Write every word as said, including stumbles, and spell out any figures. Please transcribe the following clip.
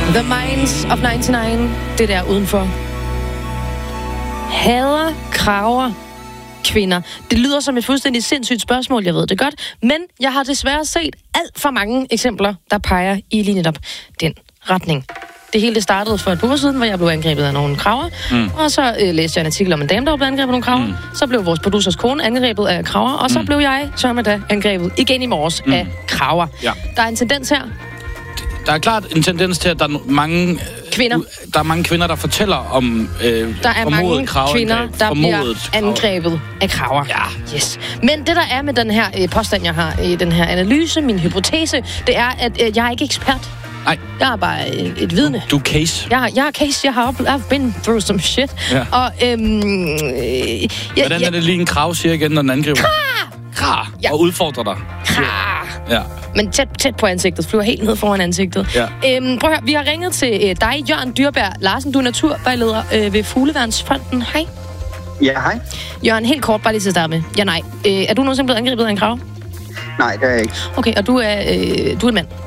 The Minds of nioghalvfems. Det der udenfor. Hader kraver kvinder. Det lyder som et fuldstændig sindssygt spørgsmål, jeg ved det godt. Men jeg har desværre set alt for mange eksempler, der peger i lige netop den retning. Det hele startede for et par uger siden, hvor jeg blev angrebet af nogle kraver. Mm. Og så øh, læste jeg en artikel om en dame, der blev angrebet af nogle kraver. Mm. Så blev vores producers kone angrebet af kraver. Og så mm. blev jeg, Søren da, angrebet igen i morges mm. af kraver. Ja. Der er en tendens her. Der er klart en tendens til, at der er mange kvinder, der er mange kvinder, der fortæller om øh, der er mange kvinder, der bliver angrebet af kraver. Ja. Yes. Men det, der er med den her øh, påstand, jeg har i den her analyse, min hypotese, det er, at øh, jeg er ikke ekspert. Nej. Jeg er bare et, et vidne. Du er case. Jeg, jeg er case. Jeg har I've been through some shit. Ja. Og, øhm... Øh, ja, Hvordan er det lige en krav siger igen, når den angriber? Kra! Kra! Ja. Og udfordrer dig. Kra! Ja. Men tæt, tæt på ansigtet. Flyver helt ned foran ansigtet. Ja. Øhm, prøv at høre. Vi har ringet til øh, dig, Jørgen Dyrberg Larsen. Du er naturvejleder øh, ved Fugleværnsfonden. Hej. Ja, hej. Jørgen, helt kort, bare lige til at starte med. Ja, nej. Øh, er du nogensinde blevet angrebet af en krav? Nej, det er jeg ikke. Okay, og du er, øh, du er en mand?